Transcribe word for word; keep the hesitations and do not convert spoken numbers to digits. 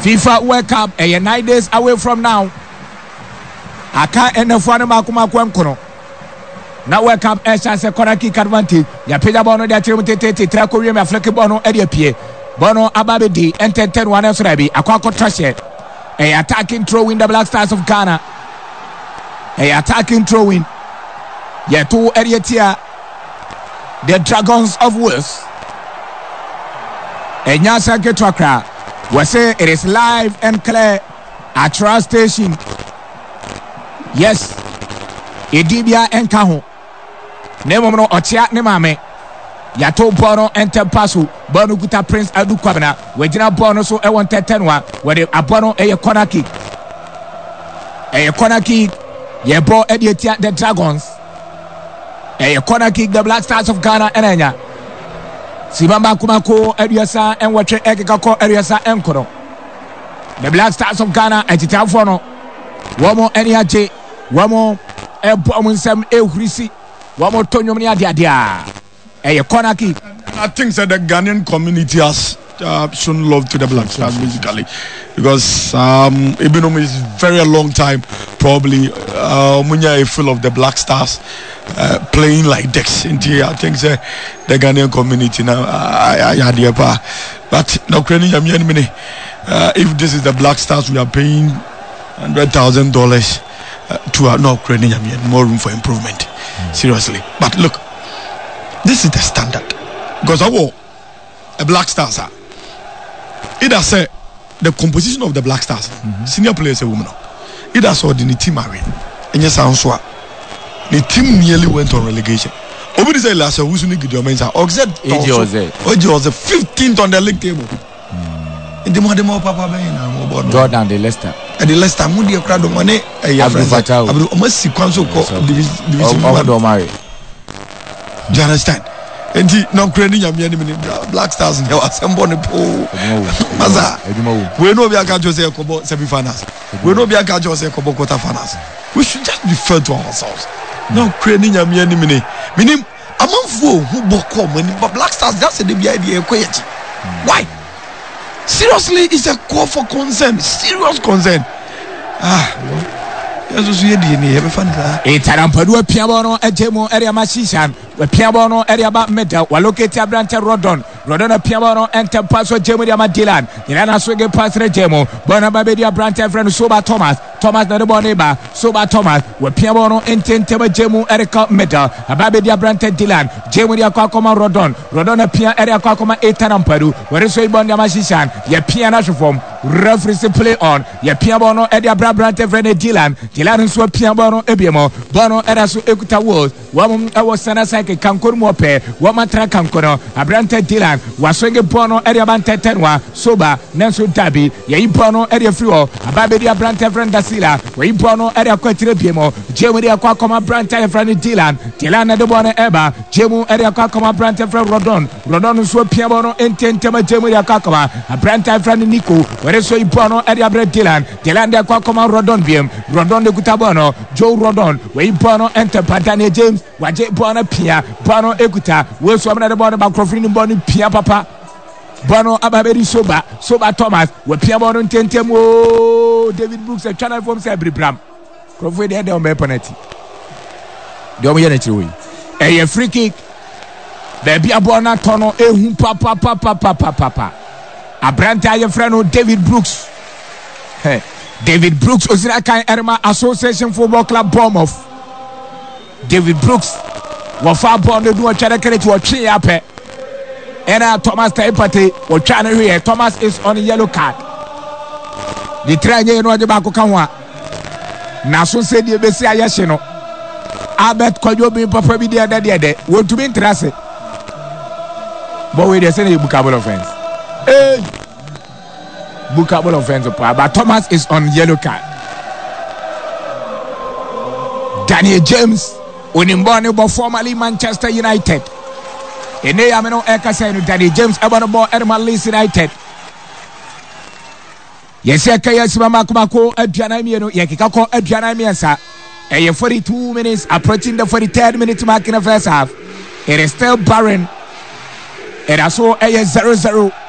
FIFA World Cup a nine days away from now. Aka enefo na makuma kwenkono. Na World Cup e chance corner kick advantage. Ya peja bono dia tirim tete trako wiem afleke bono e dia pie. Bono ababedi enten one else rabi akwa trashe. A attacking throw in the Black Stars of Ghana. A attacking throw in. Ya two area tia. The Dragons of Wales. A nyasa getwakra. We say it is live and clear at Tra Station. Yes. Idibia enkaho. Nemo no ochia ne mame. Yato bono enter pasu. Bono kuta Prince Adu Kwabena. Wejina bono so e won tetenwa. Wede abono e corner kick. E corner kick. Ye bo e the Dragons. E corner kick the Black Stars of Ghana enenya. Sibamba kumako Eriasa and watch Ekako Eriasa Enkoro. The Black Stars of Ghana at Itafono. Wamo Eniaje. Wamo Ebomunsem Eukrisi. Wamo Tonyo Mia Dia. A corner kick. I think that the Ghanaian community has uh, shown love to the Black Stars basically. Because um Ibinom is very a long time probably uh Munya is full of the Black Stars. Uh, playing like Dex in here, I think uh, the Ghanaian community now. I had the but now, uh, if this is the Black Stars, we are paying hundred thousand dollars to our no Ukrainian more room for improvement. Mm. Seriously, but look, this is the standard because our a Black Stars are. It has said the composition of the Black Stars. Mm-hmm. Senior players a woman. It has saw the team marine and yes, answer. The team nearly went on relegation. Over the last year, who's going to get men's Oxford? Oji was the fifteenth on the league table. In the modern Papa Jordan, the Leicester. And the Leicester, Moody, a crowd of money. I have almost sequential division. Do you understand? And he no credit Black Stars in our Sambon Pool. Maza, we know we are going to say semi finals. We know we are going to say quarter finals. We should just refer to ourselves. No creating a mere minute. Meaning, among four who bought money, but Black Stars, that's the idea. Why? Seriously, it's a call for concern. Serious concern. Ah, it's an Ampadua Piabono, a Jemo area Mashishan, with Piabono area about metal, while located at Branta Rodon, Rodona Piabono, and Tempaso Jemo Diamadilan, Dilana Swiggy Pasre Jemo, Bonababedia Branta friend Soba Thomas, Thomas Nadaboneba, Soba Thomas, with Piabono and Tentema Jemo Erica Metal, Ababedia Branta Dilan, Jemo Diakoma Rodon, Rodona Pia area Kakoma Etan Ampadu, where is Bondia Mashishan, Ye Piana form, reference play on, Ye Piabono Edia Branta friend Dilan. Kilano so Piabono Ebiemo, Bono Erasu Ekuta Wars, Wamum Ewa Sana Sake Kankor Mope, Wamatra Kankono, Abrante Dylan, Waswege Bono Eriabante Tenwa, Soba, Nensu Dabi, Yai Bono Eria Fluo, Ababedi Abrante Frenda Sila, Wai Bono Eria Quetire Biemo, Jemu Aquacoma Brante Frani Dylan, Dylan de Bono Eba, Jemu Eria Quacoma Brante Fran Rodon, Rodon so Piabono Intentema Jemu Aquacoma, Abrante Frani Nico, where is so Bono Eria Brent Dylan, Dylan de Aquacoma Rodon Biem, Rodon de Gutabono, Joe Rodon, Way Bono enter Padania James, Waje Bono Pia, Bono Eguta, will swim at the bottom about Crofin Bonnie Pia Papa, Bono Ababedi Soba, Soba Thomas, where Pia Bono Tentemo, David Brooks, a channel from Sabri Bram, Crofin the Edel Meponetti. Don't be any a free kick, baby Abona Tono, a papa papa papa papa. A brand tire friend David Brooks. Hey. David Brooks Oziraka Erma Association Football Club Bournemouth. David Brooks Wafa Bond do a character to a tree up. And Thomas Taipati or China here. Thomas is on a yellow card. The train you know the Bako Kanwa. Nasun said you be say Ayashino. Albert Koyobi Papa be there that day. Want to be interested. But we just say you book a offense. Hey! Bookable offense, but Thomas is on yellow card. Daniel James, Unimboni, formerly Manchester United. And they are no Eka Daniel James, Ebonabo, Edman Leeds United. Yes, Ekayas Makumako, Adrianamiano, Yakiko, Adrianamiansa. And forty-two minutes approaching the forty-third minute mark in the first half. It is still barren. It is so a zero zero.